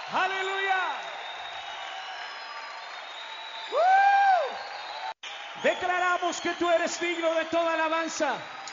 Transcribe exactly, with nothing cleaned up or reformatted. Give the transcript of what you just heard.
Aleluya. ¡Woo! Declaramos que tú eres digno de toda alabanza.